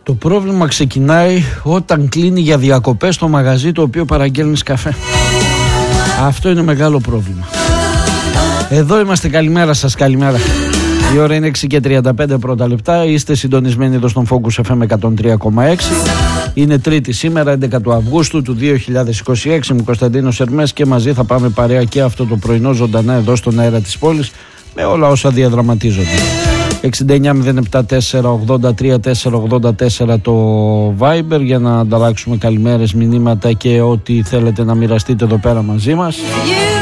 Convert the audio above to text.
Το πρόβλημα ξεκινάει όταν κλείνει για διακοπές το μαγαζί το οποίο παραγγέλνεις καφέ. Αυτό είναι μεγάλο πρόβλημα. Εδώ είμαστε, καλημέρα σας, καλημέρα. Η ώρα είναι 6:35 πρώτα λεπτά. Είστε συντονισμένοι εδώ στον Focus FM 103,6. Είναι Τρίτη σήμερα, 11 του Αυγούστου του 2026. Είμαι Κωνσταντίνος Ερμές και μαζί θα πάμε παρέα και αυτό το πρωινό ζωντανά εδώ στον αέρα της πόλης με όλα όσα διαδραματίζονται. 69-07-483-484 το Viber για να ανταλλάξουμε καλημέρες, μηνύματα και ό,τι θέλετε να μοιραστείτε εδώ πέρα μαζί μας.